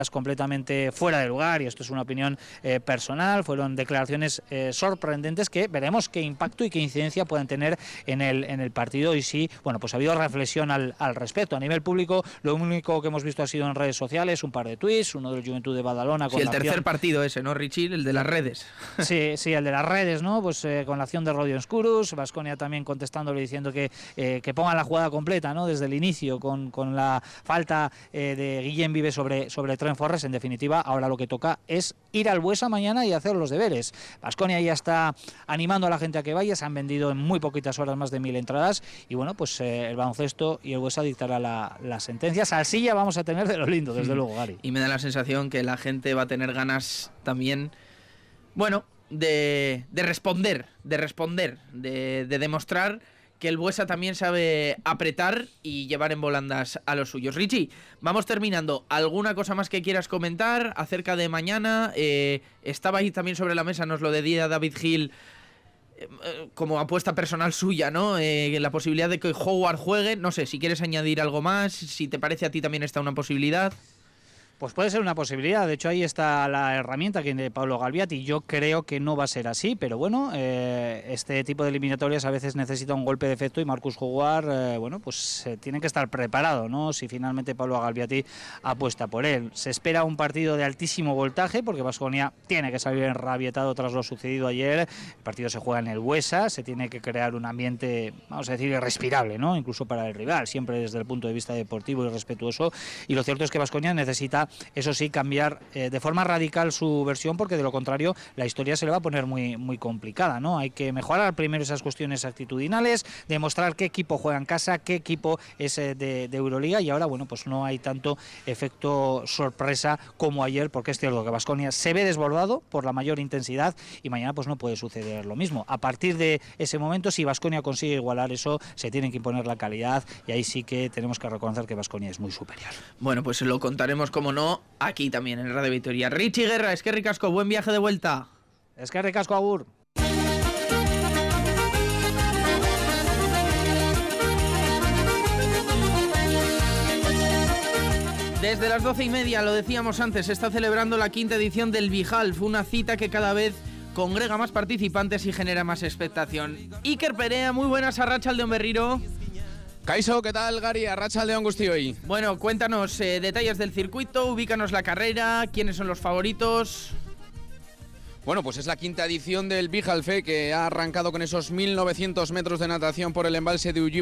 completamente fuera de lugar, y esto es una opinión personal. Fueron declaraciones sorprendentes que veremos qué impacto y qué incidencia pueden tener en el partido, y sí, bueno, pues ha habido reflexión al respecto. A nivel público, lo único que hemos visto ha sido en redes sociales, un par de tuits, uno del Juventud de Badalona con el tercer partido ese, ¿no, Richie? El de las redes. Sí, el de las redes, ¿no? Pues con la acción de Rodion Escurus, Baskonia también contestándole diciendo que pongan la jugada completa, ¿no? Desde el inicio, con la falta de Guillem Vives sobre Trent Forrest. En definitiva, ahora lo que toca es ir al Buesa mañana y hacer los deberes. Baskonia ya está animando a la gente a que vaya, se han vendido en muy poquitas horas más de 1000 entradas, y bueno, pues el baloncesto y el Buesa dictará la sentencia. Salsilla vamos a tener de lo lindo, desde luego, Gary. Y me da la sensación que la gente va a tener ganas también, bueno, de responder, de demostrar que el Buesa también sabe apretar y llevar en volandas a los suyos. Richie, vamos terminando. ¿Alguna cosa más que quieras comentar acerca de mañana? Estaba ahí también sobre la mesa, nos lo decía David Hill, como apuesta personal suya, ¿no? La posibilidad de que Howard juegue. No sé, si quieres añadir algo más, si te parece a ti también está una posibilidad. Pues puede ser una posibilidad. De hecho, ahí está la herramienta que de Pablo Galviati. Yo creo que no va a ser así, pero bueno, este tipo de eliminatorias a veces necesita un golpe de efecto, y Marcus Howard, bueno, pues tiene que estar preparado, ¿no? Si finalmente Pablo Galviati apuesta por él. Se espera un partido de altísimo voltaje, porque Baskonia tiene que salir enrabietado tras lo sucedido ayer. El partido se juega en el Buesa, se tiene que crear un ambiente, vamos a decir, irrespirable, ¿no? Incluso para el rival, siempre desde el punto de vista deportivo y respetuoso. Y lo cierto es que Baskonia necesita, eso sí, cambiar de forma radical su versión, porque de lo contrario la historia se le va a poner muy complicada, ¿no? Hay que mejorar primero esas cuestiones actitudinales, demostrar qué equipo juega en casa, qué equipo es de Euroliga, y ahora, bueno, pues no hay tanto efecto sorpresa como ayer, porque es cierto que Baskonia se ve desbordado por la mayor intensidad, y mañana pues no puede suceder lo mismo. A partir de ese momento, si Baskonia consigue igualar eso, se tiene que imponer la calidad, y ahí sí que tenemos que reconocer que Baskonia es muy superior. Bueno, pues lo contaremos, como no, aquí también en Radio Vitoria. Richie Guerra, eskerrik asko, buen viaje de vuelta. Eskerrik asko, agur. Desde las 12:30, lo decíamos antes, se está celebrando la 5ª edición del Bijalf, una cita que cada vez congrega más participantes y genera más expectación. Iker Perea, muy buenas, arratsaldeon berriro. Kaixo, ¿qué tal, Gary? Arratsaldeon guztioi. Bueno, cuéntanos detalles del circuito, ubícanos la carrera, quiénes son los favoritos. Bueno, pues es la 5ª edición del Bijalfe, que ha arrancado con esos 1900 metros de natación por el embalse de